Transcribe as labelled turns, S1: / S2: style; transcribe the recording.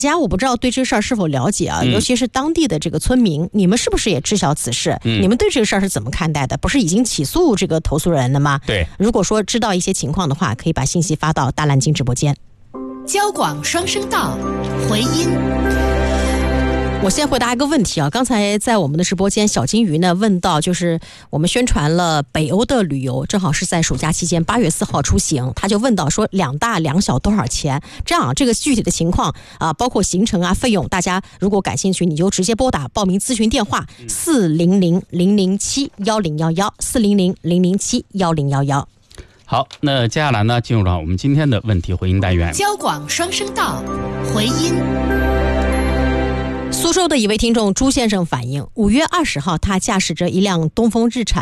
S1: 家我不知道对这个事儿是否了解啊，尤其是当地的这个村民，你们是不是也知晓此事？你们对这个事儿是怎么看待的？不是已经起诉这个投诉人了吗？
S2: 对，
S1: 如果说知道一些情况的话，可以把信息发到大蓝鲸直播间。
S3: 交广双声道，回音。
S1: 我先回答一个问题啊，刚才在我们的直播间，小金鱼呢问到，就是我们宣传了北欧的旅游，正好是在暑假期间8月4号出行，他就问到说2大2小多少钱？这样这个具体的情况啊，包括行程啊、费用，大家如果感兴趣，你就直接拨打报名咨询电话400-007-1011，400-007-1011。
S2: 好，那接下来呢，进入到我们今天的问题回应单元。
S3: 交广双声道，回音。
S1: 苏州的一位听众朱先生反映，5月20号，他驾驶着一辆东风日产